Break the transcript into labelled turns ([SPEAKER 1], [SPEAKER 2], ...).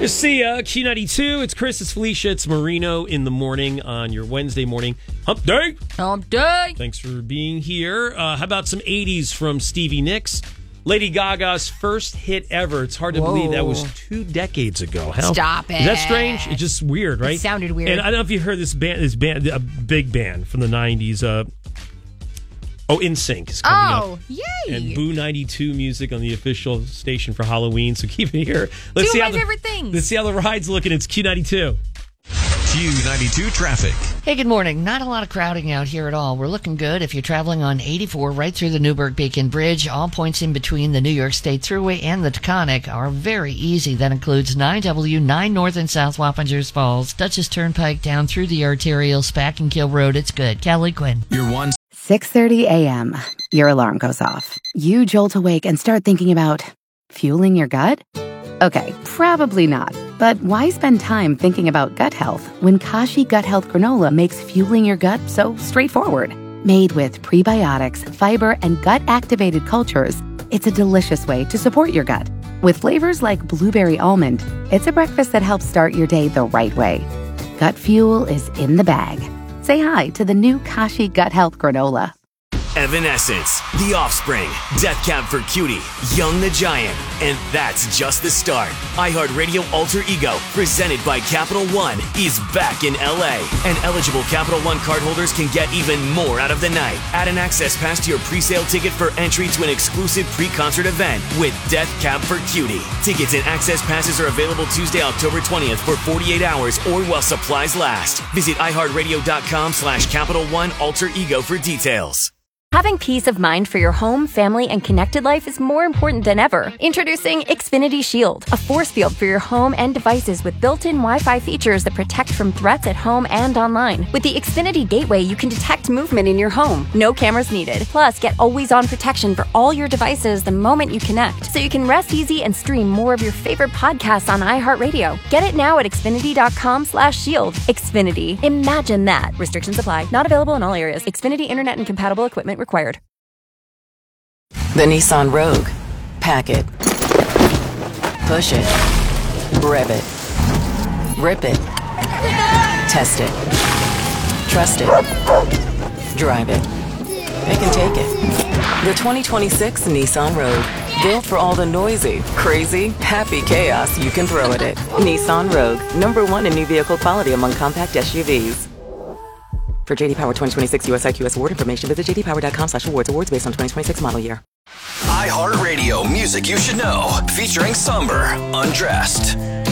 [SPEAKER 1] See ya, Q92. It's Chris, it's Felicia, it's Marino in the morning on your Wednesday morning. Hump day.
[SPEAKER 2] Hump day.
[SPEAKER 1] Thanks for being here. How about some 80s from Stevie Nicks? Lady Gaga's first hit ever. It's hard to believe that was 2 decades ago.
[SPEAKER 2] Stop it.
[SPEAKER 1] Is that strange? It's just weird, right?
[SPEAKER 2] It sounded weird.
[SPEAKER 1] And I don't know if you heard this band, a big band from the 90s. NSYNC is coming up.
[SPEAKER 2] Yay!
[SPEAKER 1] And Boo 92 music on the official station for Halloween. So keep it here. Let's
[SPEAKER 2] Two of my favorite things.
[SPEAKER 1] Let's see how the ride's looking. It's Q92.
[SPEAKER 3] Q92 traffic.
[SPEAKER 4] Hey, good morning. Not a lot of crowding out here at all. We're looking good if you're traveling on 84 right through the Newburgh-Beacon Bridge. All points in between the New York State Thruway and the Taconic are very easy. That includes 9W, 9 North and South Wappingers Falls, Dutchess Turnpike down through the arterial, Spack and Kill Road. It's good. Kelly Quinn.
[SPEAKER 3] Your one.
[SPEAKER 5] 6:30 a.m. Your alarm goes off. You jolt awake and start thinking about fueling your gut? Okay, probably not. But why spend time thinking about gut health when Kashi Gut Health Granola makes fueling your gut so straightforward? Made with prebiotics, fiber, and gut-activated cultures, it's a delicious way to support your gut. With flavors like blueberry almond, it's a breakfast that helps start your day the right way. Gut fuel is in the bag. Say hi to the new Kashi Gut Health Granola.
[SPEAKER 6] Evanescence, The Offspring, Death Cab for Cutie, Young the Giant, and that's just the start. iHeartRadio Alter Ego, presented by Capital One, is back in LA, and eligible Capital One cardholders can get even more out of the night. Add an access pass to your pre-sale ticket for entry to an exclusive pre-concert event with Death Cab for Cutie. Tickets and access passes are available Tuesday, October 20th for 48 hours or while supplies last. Visit iHeartRadio.com/Capital One Alter Ego for details.
[SPEAKER 7] Having peace of mind for your home, family, and connected life is more important than ever. Introducing Xfinity Shield, a force field for your home and devices with built-in Wi-Fi features that protect from threats at home and online. With the Xfinity Gateway, you can detect movement in your home. No cameras needed. Plus, get always-on protection for all your devices the moment you connect, so you can rest easy and stream more of your favorite podcasts on iHeartRadio. Get it now at Xfinity.com/shield. Xfinity. Imagine that. Restrictions apply. Not available in all areas. Xfinity Internet and compatible equipment required.
[SPEAKER 8] The Nissan Rogue. Pack it. Push it. Rev it. Rip it. Test it. Trust it. Drive it. It can take it. The 2026 Nissan Rogue. Built for all the noisy, crazy, happy chaos you can throw at it. Nissan Rogue. #1 in new vehicle quality among compact SUVs. For JD Power 2026 US IQS award information, visit jdpower.com/awards. Awards based on 2026 model year.
[SPEAKER 3] iHeartRadio music you should know. Featuring Somber, Undressed.